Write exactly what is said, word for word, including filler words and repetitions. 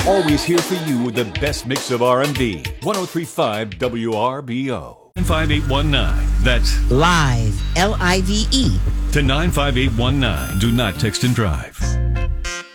Always here for you with the best mix of R and B. one oh three point five W R B O. nine five eight one nine. That's Live, L I V E. to nine five eight one nine. Do not text and drive.